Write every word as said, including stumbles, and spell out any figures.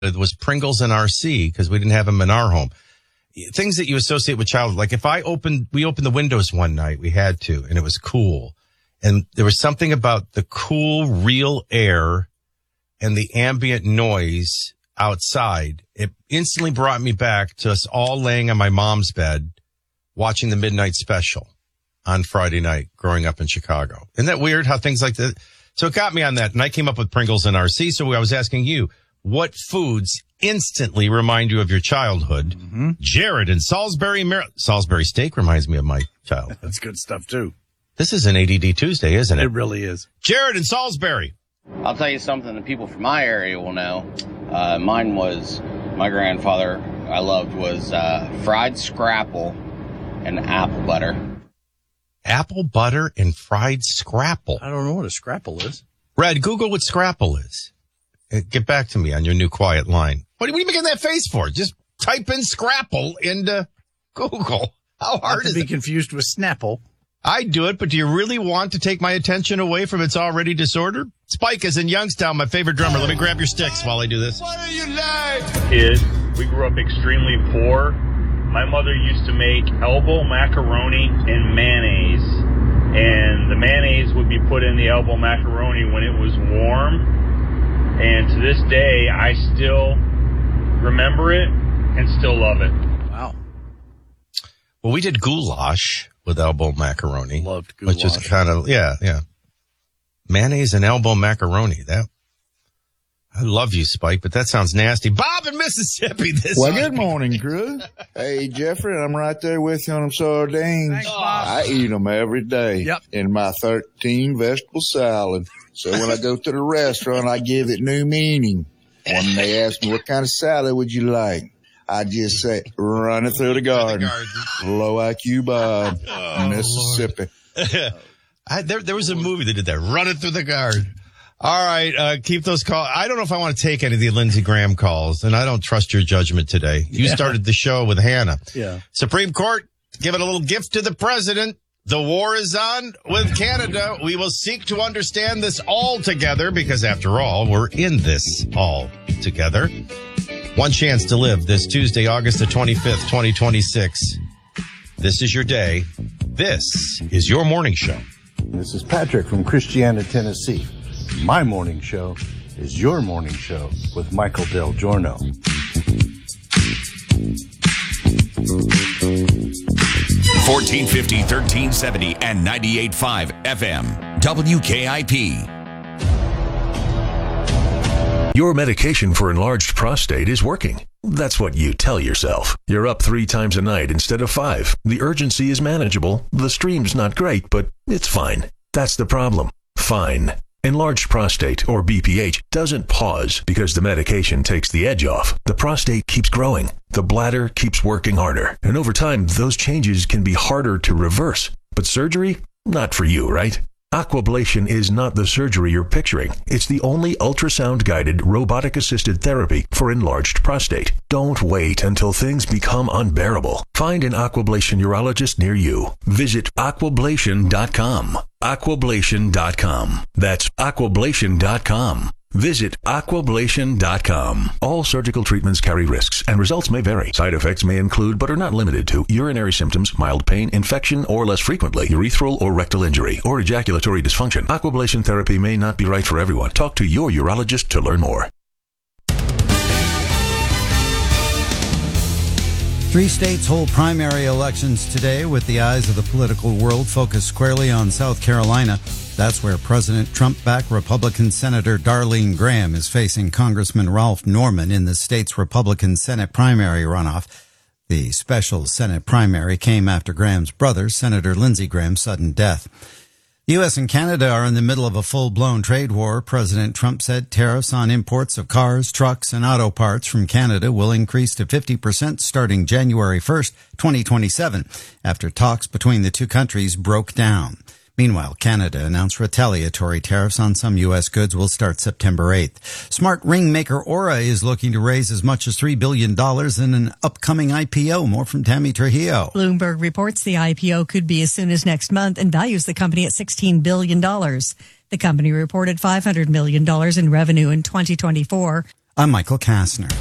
was Pringles and R C because we didn't have them in our home. Things that you associate with childhood. Like if I opened, we opened the windows one night, we had to, and it was cool. And there was something about the cool, real air and the ambient noise outside. It instantly brought me back to us all laying on my mom's bed watching the midnight special on Friday night growing up in Chicago. Isn't that weird how things like that? So it got me on that. And I came up with Pringles and R C. So I was asking you, what foods instantly remind you of your childhood? Mm-hmm. Jared in Salisbury, Maryland. Salisbury steak reminds me of my childhood. That's good stuff, too. This is an A D D Tuesday, isn't it? It really is. Jared in Salisbury. I'll tell you something the people from my area will know. Uh, mine was, my grandfather I loved was uh, fried scrapple and apple butter. Apple butter and fried scrapple. I don't know what a scrapple is. Red, Google what scrapple is. Get back to me on your new quiet line. What are you making that face for? Just type in scrapple into Google. How hard Not is to be it? confused with Snapple. I do it, but do you really want to take my attention away from its already disorder? Spike is in Youngstown, my favorite drummer. Let me grab your sticks while I do this. What are you like? Kids, we grew up extremely poor. My mother used to make elbow macaroni and mayonnaise. And the mayonnaise would be put in the elbow macaroni when it was warm. And to this day, I still remember it and still love it. Wow. Well, we did goulash with elbow macaroni. Loved goulash. Which is kind of, yeah, yeah. Mayonnaise and elbow macaroni. That, I love you, Spike, but that sounds nasty. Bob in Mississippi. This Well, good morning, crew. Hey, Jeffrey, I'm right there with you on them sardines. Thanks, Bob. I eat them every day Yep. in my thirteen vegetable salad. So when I go to the restaurant, I give it new meaning. When they ask me, what kind of salad would you like? I just say, run it through the garden. Low I Q Bob, Oh, Mississippi. I, there, there was a movie that did that. Run it through the garden. All right, uh, keep those calls. I don't know if I want to take any of the Lindsey Graham calls, and I don't trust your judgment today. You Yeah. started the show with Hannah. Yeah. Supreme Court, giving a little gift to the president. The war is on with Canada. We will seek to understand this all together because, after all, we're in this all together. One chance to live this Tuesday, August the twenty-fifth, twenty twenty-six. This is your day. This is your morning show. This is Patrick from Christiana, Tennessee. My morning show is your morning show with Michael Del Giorno. fourteen fifty, thirteen seventy, and ninety-eight point five F M. W K I P. Your medication for enlarged prostate is working. That's what you tell yourself. You're up three times a night instead of five. The urgency is manageable. The stream's not great, but it's fine. That's the problem. Fine. Enlarged prostate, or B P H, doesn't pause because the medication takes the edge off. The prostate keeps growing. The bladder keeps working harder. And over time, those changes can be harder to reverse. But surgery? Not for you, right? Aquablation is not the surgery you're picturing. It's the only ultrasound-guided, robotic-assisted therapy for enlarged prostate. Don't wait until things become unbearable. Find an Aquablation urologist near you. Visit aquablation dot com. aquablation dot com. That's aquablation dot com. Visit aquablation dot com. All surgical treatments carry risks, and results may vary. Side effects may include, but are not limited to, urinary symptoms, mild pain, infection, or less frequently, urethral or rectal injury, or ejaculatory dysfunction. Aquablation therapy may not be right for everyone. Talk to your urologist to learn more. Three states hold primary elections today with the eyes of the political world focused squarely on South Carolina. That's where President Trump-backed Republican Senator Darlene Graham is facing Congressman Ralph Norman in the state's Republican Senate primary runoff. The special Senate primary came after Graham's brother, Senator Lindsey Graham's sudden death. The U S and Canada are in the middle of a full-blown trade war. President Trump said tariffs on imports of cars, trucks, and auto parts from Canada will increase to fifty percent starting January first, twenty twenty-seven, after talks between the two countries broke down. Meanwhile, Canada announced retaliatory tariffs on some U S goods will start September eighth. Smart ring maker Aura is looking to raise as much as three billion dollars in an upcoming I P O. More from Tammy Trujillo. Bloomberg reports the I P O could be as soon as next month and values the company at sixteen billion dollars. The company reported five hundred million dollars in revenue in twenty twenty-four. I'm Michael Kastner.